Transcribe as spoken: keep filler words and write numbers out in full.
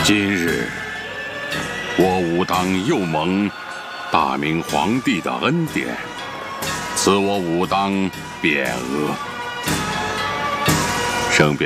今日，我武当又蒙大明皇帝的恩典，赐我武当匾额，生匾